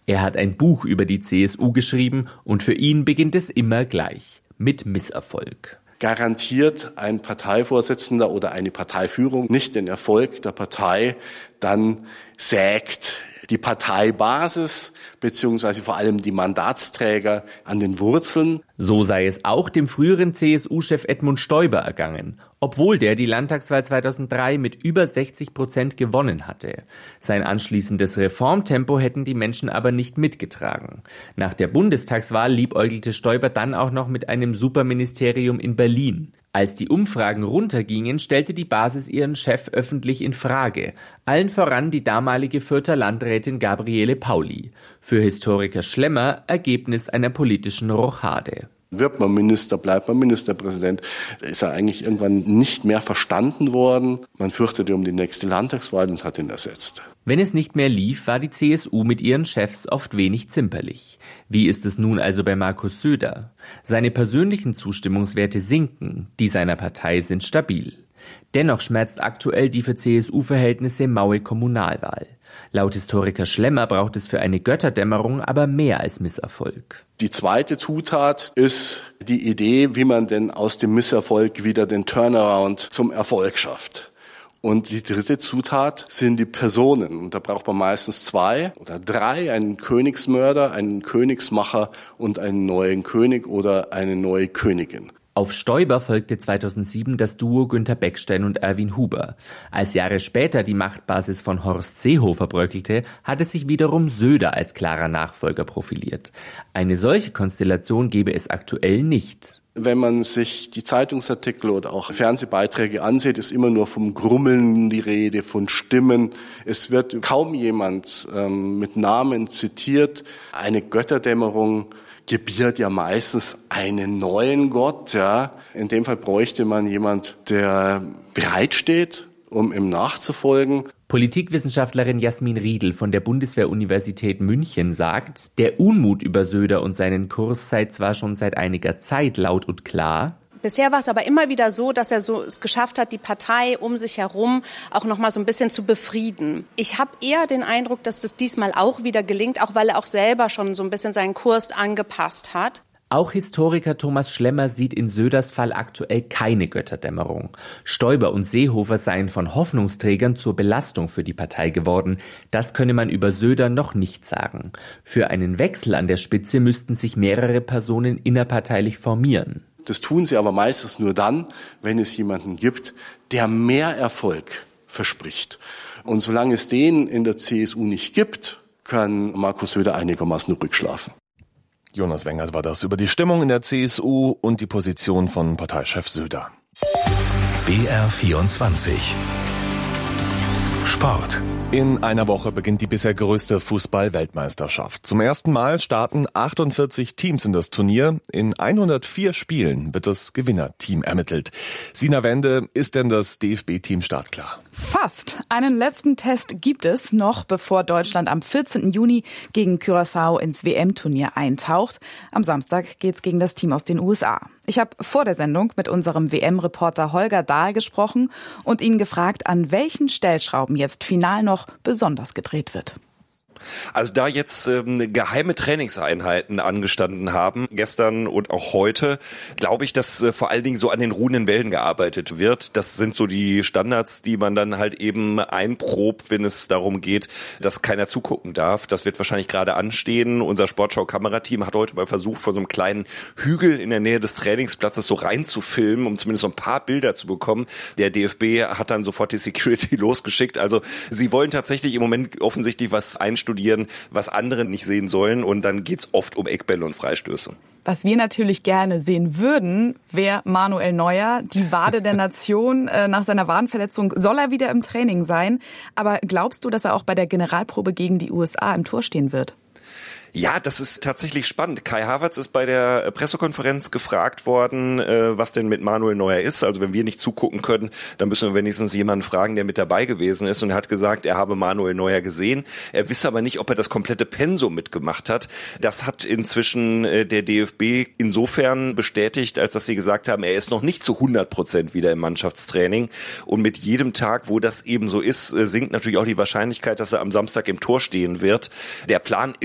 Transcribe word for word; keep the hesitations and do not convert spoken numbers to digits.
Er hat ein Buch über die C S U geschrieben und für ihn beginnt es immer gleich, mit Misserfolg. Garantiert ein Parteivorsitzender oder eine Parteiführung nicht den Erfolg der Partei, dann sägt die Parteibasis beziehungsweise vor allem die Mandatsträger an den Wurzeln. So sei es auch dem früheren C S U-Chef Edmund Stoiber ergangen, obwohl der die Landtagswahl zweitausenddrei mit über sechzig Prozent gewonnen hatte. Sein anschließendes Reformtempo hätten die Menschen aber nicht mitgetragen. Nach der Bundestagswahl liebäugelte Stoiber dann auch noch mit einem Superministerium in Berlin. Als die Umfragen runtergingen, stellte die Basis ihren Chef öffentlich in Frage. Allen voran die damalige Fürther Landrätin Gabriele Pauli. Für Historiker Schlemmer Ergebnis einer politischen Rochade. Wird man Minister, bleibt man Ministerpräsident, ist er eigentlich irgendwann nicht mehr verstanden worden. Man fürchtete um die nächste Landtagswahl und hat ihn ersetzt. Wenn es nicht mehr lief, war die C S U mit ihren Chefs oft wenig zimperlich. Wie ist es nun also bei Markus Söder? Seine persönlichen Zustimmungswerte sinken, die seiner Partei sind stabil. Dennoch schmerzt aktuell die für C S U-Verhältnisse maue Kommunalwahl. Laut Historiker Schlemmer braucht es für eine Götterdämmerung aber mehr als Misserfolg. Die zweite Zutat ist die Idee, wie man denn aus dem Misserfolg wieder den Turnaround zum Erfolg schafft. Und die dritte Zutat sind die Personen. Und da braucht man meistens zwei oder drei, einen Königsmörder, einen Königsmacher und einen neuen König oder eine neue Königin. Auf Stoiber folgte zweitausendsieben das Duo Günter Beckstein und Erwin Huber. Als Jahre später die Machtbasis von Horst Seehofer bröckelte, hatte sich wiederum Söder als klarer Nachfolger profiliert. Eine solche Konstellation gäbe es aktuell nicht. Wenn man sich die Zeitungsartikel oder auch Fernsehbeiträge ansieht, ist immer nur vom Grummeln die Rede, von Stimmen. Es wird kaum jemand ähm, mit Namen zitiert. Eine Götterdämmerung gebiert ja meistens einen neuen Gott, ja. In dem Fall bräuchte man jemand, der bereitsteht, um ihm nachzufolgen. Politikwissenschaftlerin Jasmin Riedl von der Bundeswehr-Universität München sagt, der Unmut über Söder und seinen Kurs sei zwar schon seit einiger Zeit laut und klar. Bisher war es aber immer wieder so, dass er so es geschafft hat, die Partei um sich herum auch noch mal so ein bisschen zu befrieden. Ich habe eher den Eindruck, dass das diesmal auch wieder gelingt, auch weil er auch selber schon so ein bisschen seinen Kurs angepasst hat. Auch Historiker Thomas Schlemmer sieht in Söders Fall aktuell keine Götterdämmerung. Stoiber und Seehofer seien von Hoffnungsträgern zur Belastung für die Partei geworden. Das könne man über Söder noch nicht sagen. Für einen Wechsel an der Spitze müssten sich mehrere Personen innerparteilich formieren. Das tun sie aber meistens nur dann, wenn es jemanden gibt, der mehr Erfolg verspricht. Und solange es den in der C S U nicht gibt, kann Markus Söder einigermaßen ruhig schlafen. Jonas Wengert war das über die Stimmung in der C S U und die Position von Parteichef Söder. B R vierundzwanzig Sport. In einer Woche beginnt die bisher größte Fußball-Weltmeisterschaft. Zum ersten Mal starten achtundvierzig Teams in das Turnier. In hundertvier Spielen wird das Gewinnerteam ermittelt. Sina Wende, ist denn das D F B-Team startklar? Fast. Einen letzten Test gibt es noch, bevor Deutschland am vierzehnten Juni gegen Curaçao ins W M-Turnier eintaucht. Am Samstag geht's gegen das Team aus den U S A. Ich habe vor der Sendung mit unserem W M-Reporter Holger Dahl gesprochen und ihn gefragt, an welchen Stellschrauben jetzt final noch besonders gedreht wird. Also da jetzt ähm, geheime Trainingseinheiten angestanden haben, gestern und auch heute, glaube ich, dass äh, vor allen Dingen so an den ruhenden Wellen gearbeitet wird. Das sind so die Standards, die man dann halt eben einprobt, wenn es darum geht, dass keiner zugucken darf. Das wird wahrscheinlich gerade anstehen. Unser Sportschau-Kamerateam hat heute mal versucht, vor so einem kleinen Hügel in der Nähe des Trainingsplatzes so reinzufilmen, um zumindest so ein paar Bilder zu bekommen. Der D F B hat dann sofort die Security losgeschickt. Also sie wollen tatsächlich im Moment offensichtlich was einstudieren, was andere nicht sehen sollen, und dann geht's oft um Eckbälle und Freistöße. Was wir natürlich gerne sehen würden, wäre Manuel Neuer, die Wade der Nation. Nach seiner Wadenverletzung soll er wieder im Training sein. Aber glaubst du, dass er auch bei der Generalprobe gegen die U S A im Tor stehen wird? Ja, das ist tatsächlich spannend. Kai Havertz ist bei der Pressekonferenz gefragt worden, was denn mit Manuel Neuer ist. Also wenn wir nicht zugucken können, dann müssen wir wenigstens jemanden fragen, der mit dabei gewesen ist. Und er hat gesagt, er habe Manuel Neuer gesehen. Er wisse aber nicht, ob er das komplette Pensum mitgemacht hat. Das hat inzwischen der D F B insofern bestätigt, als dass sie gesagt haben, er ist noch nicht zu hundert Prozent wieder im Mannschaftstraining. Und mit jedem Tag, wo das eben so ist, sinkt natürlich auch die Wahrscheinlichkeit, dass er am Samstag im Tor stehen wird. Der Plan ist